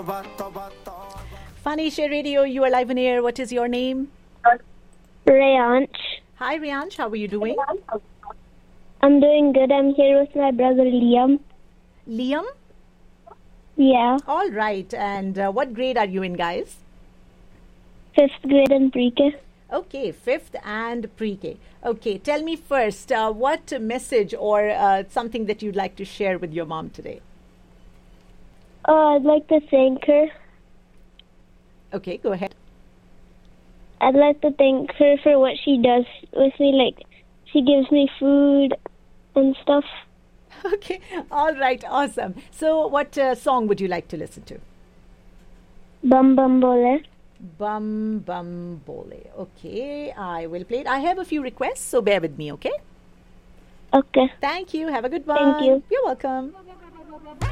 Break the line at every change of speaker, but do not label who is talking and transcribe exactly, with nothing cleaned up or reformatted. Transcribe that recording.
Funny Share Radio, you are live on air. What is your name?
Rayanch.
Hi, Rianch. How are you doing?
I'm doing good. I'm here with my brother Liam.
Liam?
Yeah,
All right. And uh, what grade are you in, guys?
fifth grade in pre-K.
Okay, fifth and pre-K. Okay, tell me first, uh, what message or uh, something that you'd like to share with your mom today?
Oh, I'd like to thank her.
Okay, go ahead.
I'd like to thank her for what she does with me. Like, she gives me food and stuff.
Okay, all right, awesome. So what uh, song would you like to listen to?
Bum Bum Bole.
Bum Bum Bole. Okay, I will play it. I have a few requests, so bear with me, okay?
Okay.
Thank you. Have a good one.
Thank you.
You're welcome.